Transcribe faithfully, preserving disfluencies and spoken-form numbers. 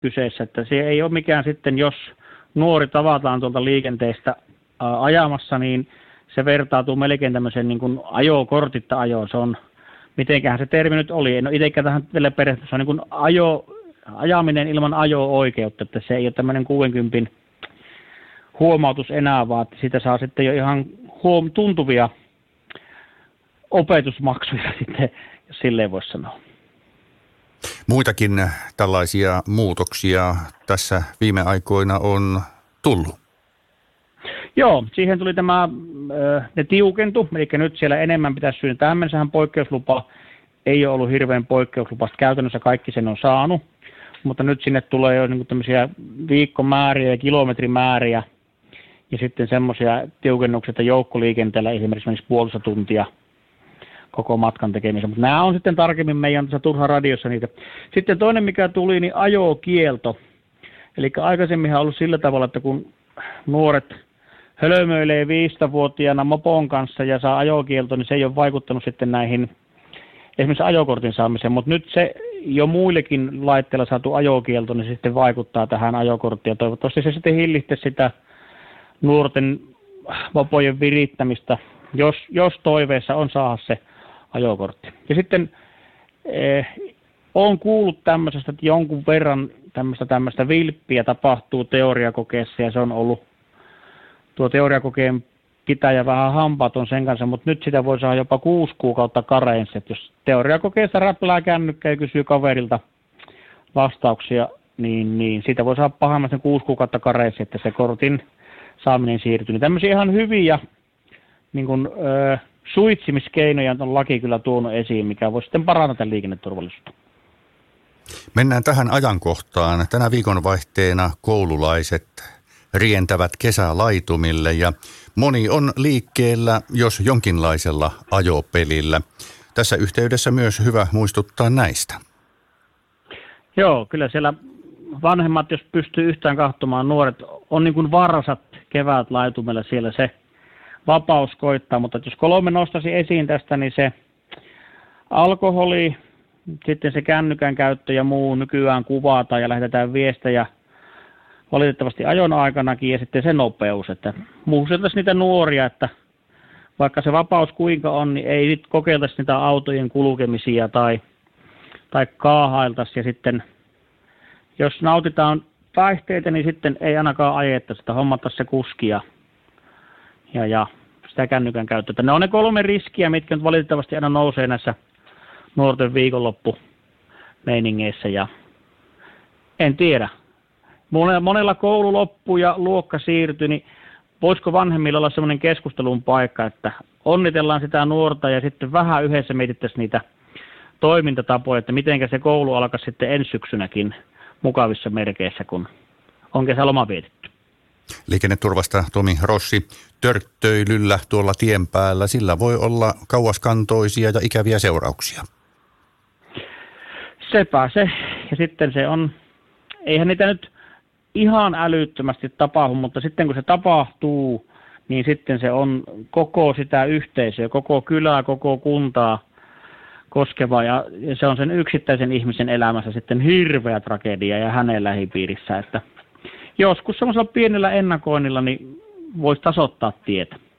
kyseessä, että se ei ole mikään sitten, jos nuori tavataan tuolta liikenteestä ää, ajamassa, niin se vertautuu melkein tämmöiseen niin kuin ajokortitta ajoon. Se on, mitenköhän se termi nyt oli, en ole itsekään tähän vielä perehtynyt, se on niin kuin ajo, ajaminen ilman ajo-oikeutta, että se ei ole tämmöinen kuudenkympin huomautus enää, vaan siitä saa sitten jo ihan huom- tuntuvia opetusmaksuja sitten, jos silleen voisi sanoa. Muitakin tällaisia muutoksia tässä viime aikoina on tullut. Joo, siihen tuli tämä, ne tiukentu, eli nyt siellä enemmän pitäisi syynä. Tähän mennessähän poikkeuslupa ei ole ollut hirveän poikkeuslupasta. Käytännössä kaikki sen on saanut, mutta nyt sinne tulee jo niin tämmöisiä viikkomääriä ja kilometrimääriä ja sitten semmoisia tiukennuksia, että joukkoliikenteellä esimerkiksi puolista tuntia koko matkan tekemisen. Mutta nämä on sitten tarkemmin meidän tässä Turha radiossa niitä. Sitten toinen, mikä tuli, niin ajokielto. Eli aikaisemminhan on ollut sillä tavalla, että kun nuoret hölmöilee viisitoistavuotiaana mopon kanssa ja saa ajokielto, niin se ei ole vaikuttanut sitten näihin esimerkiksi ajokortin saamiseen. Mutta nyt se jo muillekin laitteilla saatu ajokielto, niin se sitten vaikuttaa tähän ajokorttiin. Ja toivottavasti se sitten hillitsee sitä nuorten mopojen virittämistä, jos, jos toiveessa on saada se ajokortti. Ja sitten eh, olen kuullut tämmöisestä, että jonkun verran tämmöistä, tämmöistä vilppiä tapahtuu teoriakokeessa, ja se on ollut tuo teoriakokeen pitäjä vähän hampaaton sen kanssa, mutta nyt sitä voi saada jopa kuusi kuukautta karenssi. Että jos teoriakokeessa räplää kännykkä ja kysyy kaverilta vastauksia, niin, niin siitä voi saada pahammasti kuusi kuukautta karenssi, että se kortin saaminen siirtyy. Niin tämmöisiä ihan hyviä niin kuin, ö, suitsimiskeinoja on laki kyllä tuonut esiin, mikä voi sitten parantaa liikenneturvallisuutta. Mennään tähän ajankohtaan. Tänä viikonvaihteena koululaiset rientävät kesälaitumille ja moni on liikkeellä, jos jonkinlaisella ajopelillä. Tässä yhteydessä myös hyvä muistuttaa näistä. Joo, kyllä siellä vanhemmat, jos pystyy yhtään katsomaan, nuoret on niin kuin varsat kevät laitumella, siellä se vapaus koittaa, mutta jos kolme nostasi esiin tästä, niin se alkoholi, sitten se kännykän käyttö ja muu nykyään kuvataan ja lähetetään viestejä valitettavasti ajon aikanakin, ja sitten se nopeus, että muistettaisiin niitä nuoria, että vaikka se vapaus kuinka on, niin ei nyt kokeiltaisi niitä autojen kulkemisia tai, tai kaahailtaisi, ja sitten jos nautitaan päihteitä, niin sitten ei ainakaan ajettaisi, että hommattaisi se kuski ja, ja, ja sitä kännykän käyttöä. Ne on ne kolme riskiä, mitkä nyt valitettavasti aina nousee näissä nuorten viikonloppumeiningeissä, ja en tiedä. Monella koulu loppuu ja luokka siirtyi, niin voisiko vanhemmilla olla semmoinen keskustelun paikka, että onnitellaan sitä nuorta ja sitten vähän yhdessä mietittäisiin niitä toimintatapoja, että miten se koulu alkaisi sitten ensi syksynäkin mukavissa merkeissä, kun on kesäloma vietetty. Liikenneturvasta Tomi Rossi, törttöilyllä tuolla tien päällä, sillä voi olla kauaskantoisia ja ikäviä seurauksia. Sepä se, ja sitten se on, eihän niitä nyt ihan älyttömästi tapahdu, mutta sitten kun se tapahtuu, niin sitten se on koko sitä yhteisöä, koko kylää, koko kuntaa koskeva, ja se on sen yksittäisen ihmisen elämässä sitten hirveä tragedia ja hänen lähipiirissä, että joskus semmoisella pienellä ennakoinnilla niin voisi tasoittaa tietä.